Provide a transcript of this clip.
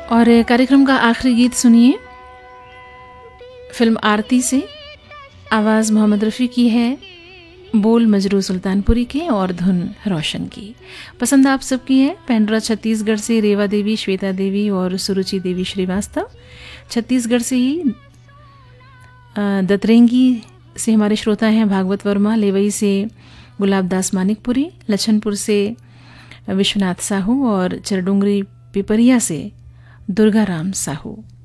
और कार्यक्रम का आखिरी गीत सुनिए, फिल्म आरती से। आवाज़ मोहम्मद रफ़ी की है, बोल मजरू सुल्तानपुरी के और धुन रोशन की। पसंद आप सबकी है। पेंड्रा छत्तीसगढ़ से रेवा देवी, श्वेता देवी और सुरुचि देवी श्रीवास्तव। छत्तीसगढ़ से ही दतरेंगी से हमारे श्रोता हैं भागवत वर्मा। लेवई से गुलाब दास मानिकपुरी, लछनपुर से विश्वनाथ साहू और चरडुंगरी पिपरिया से दुर्गा राम साहू।